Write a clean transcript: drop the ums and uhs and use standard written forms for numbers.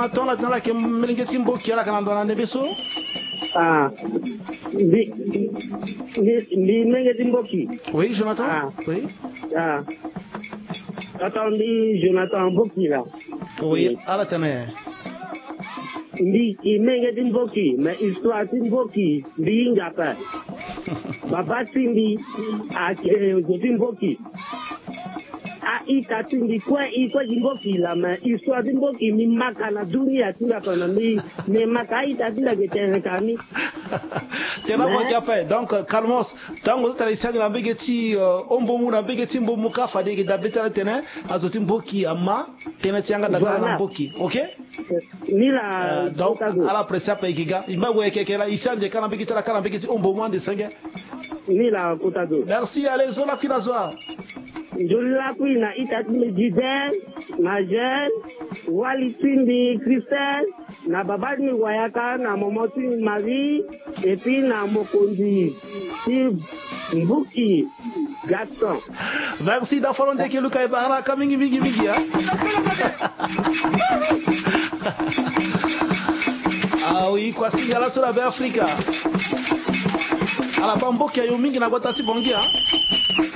Jonathan la tena ke melingeti mboki la kana ndona nebeso. Li melingeti mboki. Oui, Jonathan. Oui. Attendez, Jonathan Mboki là. Oui, à la tena. Il melingeti mboki, mais histoire mboki, li ngapa. Baba Tindi a Mboki. Ika Tindi kwa Mboki la mais histoire Mboki mi makana dunia tula pana mi makai tatila geterekani. Tena kwa kiape donc calmos tango zita isa na begeti ombo mu na begeti mbo muka fade ke dabeta tena azoti Mboki ama tena tianga da na Mboki, OK? Nila donc ala pressa pa ikiga imagwe kekela isande kana begeti la kana begeti ombo mu ande senge. Nila Kotago. Merci, allez, zola kinazwa. Jola Quina, Itatini Jidel, Majel, Wali Tindi, Christelle, na Babani Wayaka, na Momoti Marie, et puis na Mokondi, Mbuki, Gaston. Merci d'affaire de Keluka et Bahara, Kamingi Migi Migi. Ah oui, quoi, si, la sur la Africa. À la Bamboki, il y a eu Mingi na Guatati Bongia.